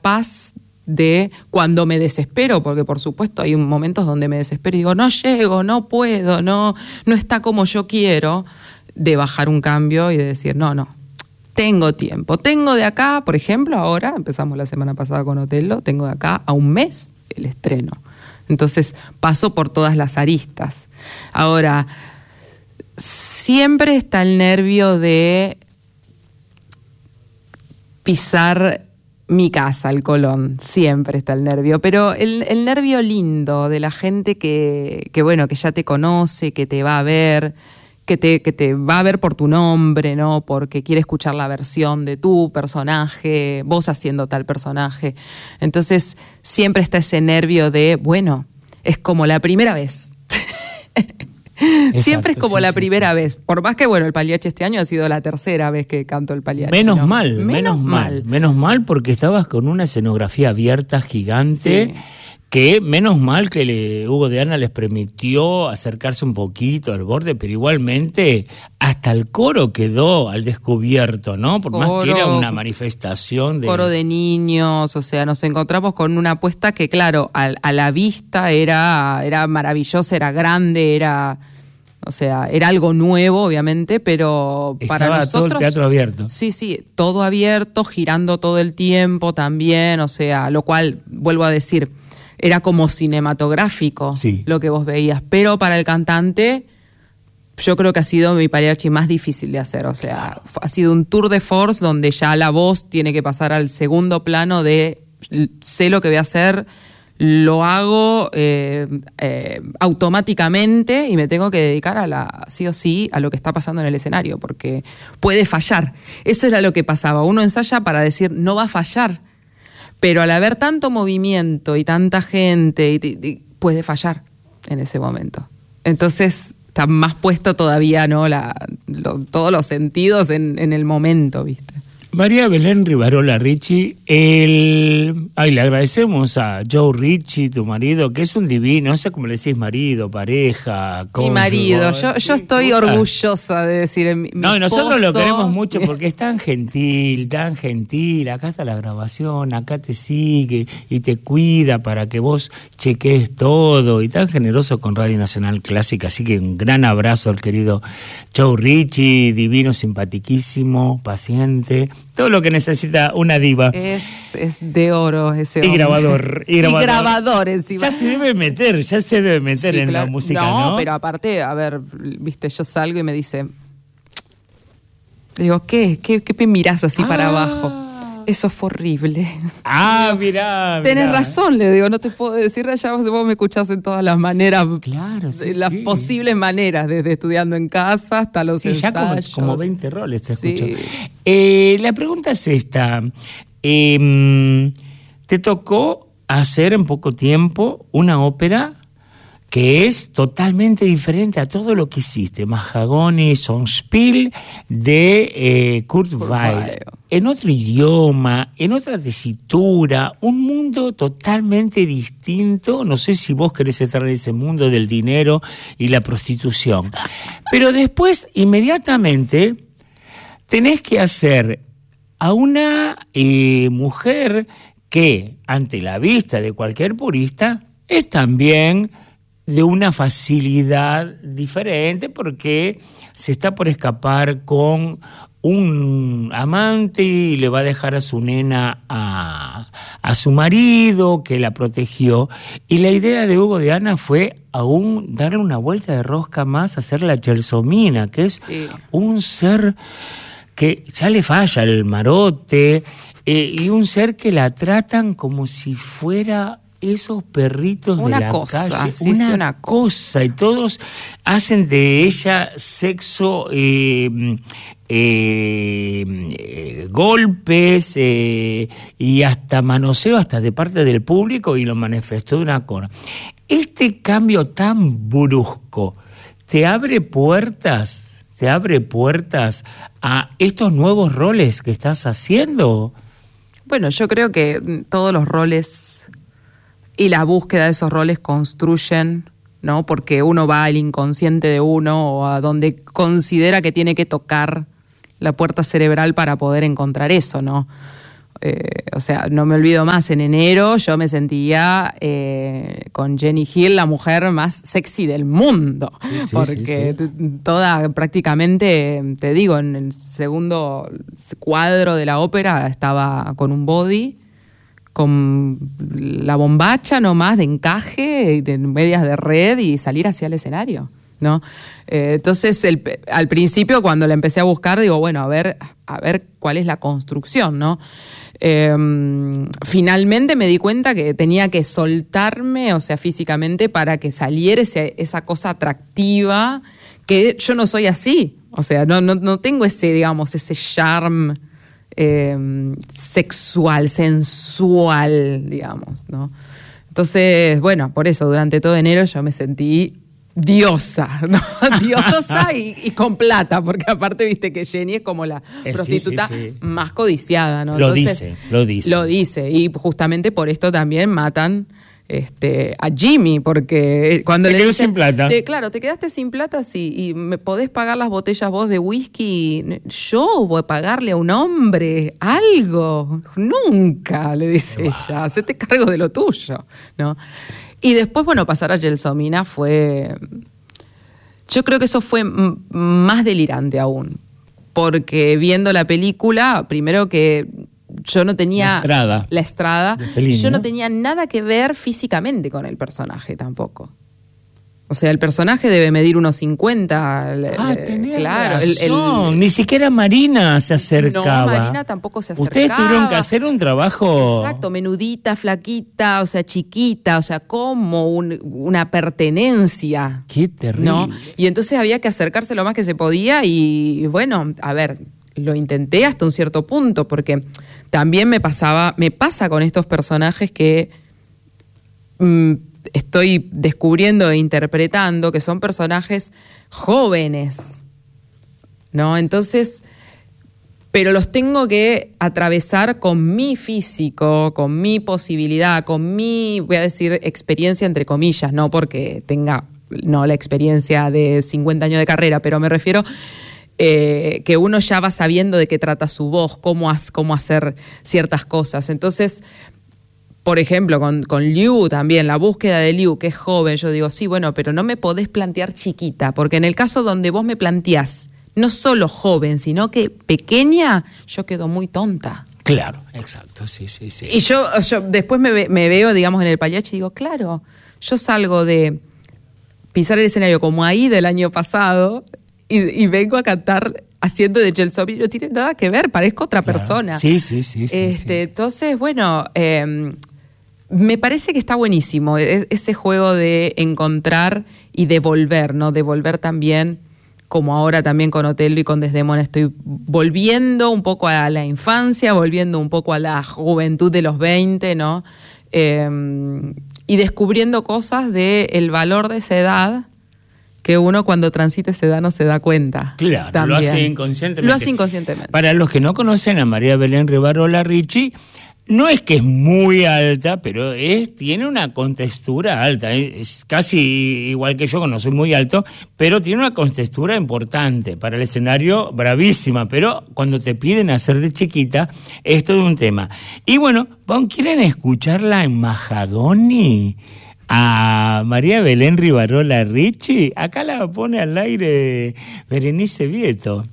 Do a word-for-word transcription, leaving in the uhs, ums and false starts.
paz de cuando me desespero, porque por supuesto hay momentos donde me desespero y digo, no llego, no puedo, no, no está como yo quiero, de bajar un cambio y de decir, no, no, tengo tiempo. Tengo de acá, por ejemplo, ahora, empezamos la semana pasada con Otello, tengo de acá a un mes el estreno. Entonces paso por todas las aristas. Ahora, siempre está el nervio de pisar mi casa, el Colón, siempre está el nervio, pero el, el nervio lindo de la gente que, que, bueno, que ya te conoce, que te va a ver, que te, que te va a ver por tu nombre, ¿no? Porque quiere escuchar la versión de tu personaje, vos haciendo tal personaje. Entonces, siempre está ese nervio de, bueno, es como la primera vez. Exacto, siempre es como sí, la sí, primera sí, vez. Por más que, bueno, el Pagliacci este año ha sido la tercera vez que canto el Pagliacci. Menos ¿no? mal, menos, menos mal. mal. Menos mal porque estabas con una escenografía abierta, gigante, sí. que menos mal que le, Hugo de Ana les permitió acercarse un poquito al borde, pero igualmente hasta el coro quedó al descubierto, ¿no? Por coro, más que era una manifestación de... Coro de niños, o sea, nos encontramos con una apuesta que, claro, a, a la vista era, era maravillosa, era grande, era... O sea, era algo nuevo, obviamente, pero Estaba para nosotros... todo el teatro abierto. Sí, sí, todo abierto, girando todo el tiempo también, o sea, lo cual, vuelvo a decir, era como cinematográfico sí. lo que vos veías. Pero para el cantante, yo creo que ha sido mi Pagliacci más difícil de hacer. O sea, claro. ha sido un tour de force donde ya la voz tiene que pasar al segundo plano de sé lo que voy a hacer... Lo hago eh, eh, automáticamente y me tengo que dedicar a la sí o sí a lo que está pasando en el escenario, porque puede fallar. Eso era lo que pasaba. Uno ensaya para decir, no va a fallar. Pero al haber tanto movimiento y tanta gente, y, y, puede fallar en ese momento. Entonces está más puesto todavía, ¿no? La, lo, todos los sentidos en, en el momento, ¿viste? María Belén Rivarola Ricci, el... Ay, le agradecemos a Joe Ricci, tu marido, que es un divino, no sé cómo le decís, marido, pareja, cónyuge. Mi marido, yo, yo estoy ¿Qué orgullosa de decir mi, mi No, nosotros esposo. Lo queremos mucho porque es tan gentil, tan gentil, acá está la grabación, acá te sigue y te cuida para que vos cheques todo, y tan generoso con Radio Nacional Clásica, así que un gran abrazo al querido Joe Ricci, divino, simpatiquísimo, paciente, todo lo que necesita una diva. Es, es de oro ese hombre. Y grabador. Y grabador, y grabador encima. Ya se debe meter, ya se debe meter sí, en claro. la música, ¿no? No, pero aparte, a ver, viste, yo salgo y me dice... Digo, ¿qué? ¿Qué, qué me mirás así ah. para abajo? Eso fue horrible. Ah, mirá, mirá. Tenés razón, le digo, no te puedo decir, ya vos, vos me escuchás en todas las maneras. Claro, sí, las sí. posibles maneras, desde estudiando en casa hasta los sí, ensayos. Ya como, como veinte roles te sí. escucho. Eh, la pregunta es esta. Eh, ¿Te tocó hacer en poco tiempo una ópera que es totalmente diferente a todo lo que hiciste? Mahagoni Songspiel de eh, Kurt Weill. En otro idioma, en otra tesitura, un mundo totalmente distinto. No sé si vos querés entrar en ese mundo del dinero y la prostitución. Pero después, inmediatamente, tenés que hacer a una eh, mujer que, ante la vista de cualquier purista, es también... de una facilidad diferente porque se está por escapar con un amante y le va a dejar a su nena a, a su marido que la protegió, y la idea de Hugo de Ana fue aún darle una vuelta de rosca más, hacer la Gelsomina, que es sí. un ser que ya le falla el marote eh, y un ser que la tratan como si fuera esos perritos una de la cosa, calle, sí, una, sí, una cosa, y todos hacen de ella sexo, eh, eh, eh, golpes eh, y hasta manoseo, hasta de parte del público, y lo manifestó de una cosa. Este cambio tan brusco, ¿te abre puertas, te abre puertas a estos nuevos roles que estás haciendo? Bueno, yo creo que todos los roles... y la búsqueda de esos roles construyen, ¿no? Porque uno va al inconsciente de uno o a donde considera que tiene que tocar la puerta cerebral para poder encontrar eso, ¿no? Eh, o sea, no me olvido más, en enero yo me sentía eh, con Jenny Hill la mujer más sexy del mundo, sí, sí, porque sí, sí. toda, prácticamente, te digo, en el segundo cuadro de la ópera estaba con un body, con la bombacha nomás de encaje, de medias de red y salir hacia el escenario, ¿no? Eh, entonces, el, al principio, cuando la empecé a buscar, digo, bueno, a ver, a ver cuál es la construcción, ¿no? Eh, finalmente me di cuenta que tenía que soltarme, o sea, físicamente, para que saliera ese, esa cosa atractiva, que yo no soy así, o sea, no, no, no tengo ese, digamos, ese charme eh, sexual, sensual, digamos, ¿no? Entonces, bueno, por eso, durante todo enero yo me sentí diosa, ¿no? Diosa y, y con plata, porque aparte viste que Jenny es como la eh, prostituta sí, sí, sí. más codiciada, ¿no? Lo Entonces, dice, lo dice. Lo dice, y justamente por esto también matan este, a Jimmy, porque cuando Se le quedó dicen, sin plata. Te, claro, te quedaste sin plata, sí, y me podés pagar las botellas vos de whisky, yo voy a pagarle a un hombre algo, nunca, le dice wow. ella, hacete cargo de lo tuyo, ¿no? Y después, bueno, pasar a Gelsomina fue... Yo creo que eso fue m- más delirante aún. Porque viendo la película, primero que yo no tenía... La Estrada. La Estrada. Fellini, yo no, ¿no? tenía nada que ver físicamente con el personaje tampoco. O sea, el personaje debe medir unos cincuenta. Ah, tenés claro, razón. El, el, Ni siquiera Marina se acercaba. No, Marina tampoco se acercaba. Ustedes tuvieron que hacer un trabajo... Exacto, menudita, flaquita, o sea, chiquita, o sea, como un, una pertenencia. Qué terrible. ¿No? Y entonces había que acercarse lo más que se podía y, bueno, a ver, lo intenté hasta un cierto punto, porque también me pasaba, me pasa con estos personajes que... Mmm, estoy descubriendo e interpretando que son personajes jóvenes, ¿no? Entonces, pero los tengo que atravesar con mi físico, con mi posibilidad, con mi, voy a decir, experiencia entre comillas, no porque tenga no la experiencia de cincuenta años de carrera, pero me refiero eh, que uno ya va sabiendo de qué trata su voz, cómo, has, cómo hacer ciertas cosas. Entonces, por ejemplo, con, con Liu también, la búsqueda de Liu, que es joven, yo digo, sí, bueno, pero no me podés plantear chiquita, porque en el caso donde vos me planteás, no solo joven, sino que pequeña, yo quedo muy tonta. Claro, exacto, sí, sí, sí. Y yo, yo después me, me veo, digamos, en el Pagliacci y digo, claro, yo salgo de pisar el escenario como ahí del año pasado y, y vengo a cantar haciendo de Gelsomina, no tiene nada que ver, parezco otra claro. persona. Sí, sí, sí. sí, este, sí. Entonces, bueno... Eh, me parece que está buenísimo ese juego de encontrar y devolver, ¿no? Devolver también, como ahora también con Otello y con Desdémona, estoy volviendo un poco a la infancia, volviendo un poco a la juventud de los veinte, ¿no? Eh, y descubriendo cosas del valor de esa edad que uno cuando transita esa edad no se da cuenta. Claro, también. Lo hace inconscientemente. Lo hace inconscientemente. Para los que no conocen a María Belén Rivarola Ricci, no es que es muy alta, pero es tiene una contextura alta. Es, es casi igual que yo, que no soy muy alto, pero tiene una contextura importante. Para el escenario, bravísima, pero cuando te piden hacer de chiquita, es todo un tema. Y bueno, ¿quieren escucharla en Majadoni? A María Belén Rivarola Ricci. Acá la pone al aire Berenice Vieto.